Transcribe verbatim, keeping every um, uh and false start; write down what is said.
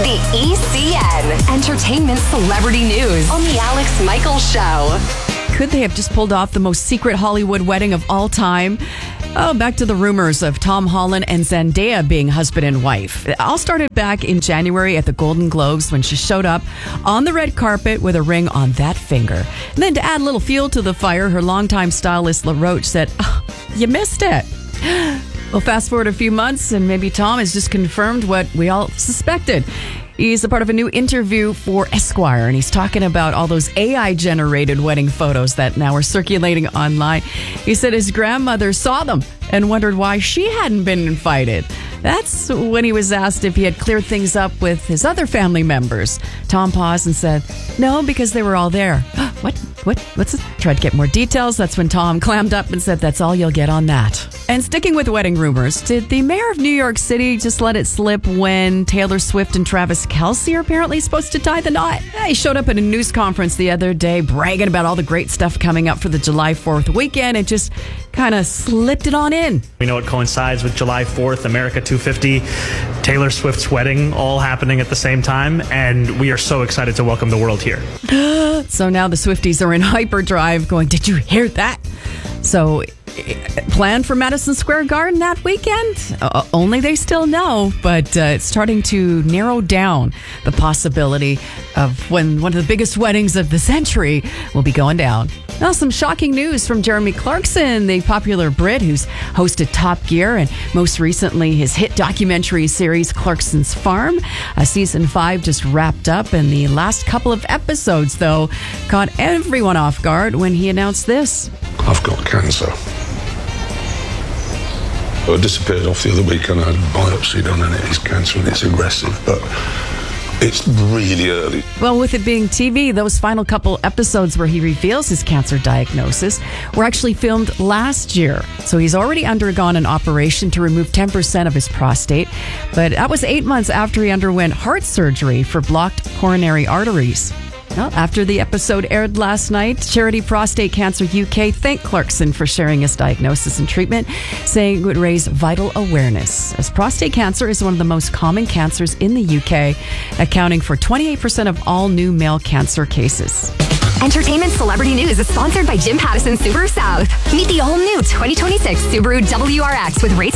The E C N. Entertainment Celebrity News on The Alex Michaels Show. Could they have just pulled off the most secret Hollywood wedding of all time? Oh, back to the rumors of Tom Holland and Zendaya being husband and wife. It all started back in January at the Golden Globes when she showed up on the red carpet with a ring on that finger. And then to add a little fuel to the fire, her longtime stylist LaRoche said, oh, you missed it. Well, fast forward a few months and maybe Tom has just confirmed what we all suspected. He's a part of a new interview for Esquire, and he's talking about all those A I-generated wedding photos that now are circulating online. He said his grandmother saw them and wondered why she hadn't been invited. That's when he was asked if he had cleared things up with his other family members. Tom paused and said, no, because they were all there. What? What? What's it? Tried to get more details. That's when Tom clammed up and said, that's all you'll get on that. And sticking with wedding rumors, did the mayor of New York City just let it slip when Taylor Swift and Travis Kelce are apparently supposed to tie the knot? He showed up at a news conference the other day bragging about all the great stuff coming up for the July fourth weekend and just kind of slipped it on in. We know it coincides with July fourth, America two fifty, Taylor Swift's wedding, all happening at the same time, and we are so excited to welcome the world here. So now the Swifties are in hyperdrive going, did you hear that? So plan for Madison Square Garden that weekend? Uh, only they still know, but uh, it's starting to narrow down the possibility of when one of the biggest weddings of the century will be going down. Now, some shocking news from Jeremy Clarkson, the popular Brit who's hosted Top Gear and most recently his hit documentary series Clarkson's Farm. Uh, season five just wrapped up, and the last couple of episodes, though, caught everyone off guard when he announced this. I've got cancer. I disappeared off the other week and I had a biopsy done, and it is cancer and it's aggressive, but it's really early. Well, with it being T V, those final couple episodes where he reveals his cancer diagnosis were actually filmed last year. So he's already undergone an operation to remove ten percent of his prostate, but that was eight months after he underwent heart surgery for blocked coronary arteries. Well, after the episode aired last night, charity Prostate Cancer U K thanked Clarkson for sharing his diagnosis and treatment, saying it would raise vital awareness, as prostate cancer is one of the most common cancers in the U K, accounting for twenty-eight percent of all new male cancer cases. Entertainment Celebrity News is sponsored by Jim Pattison Subaru South. Meet the all-new twenty twenty-six Subaru W R X with race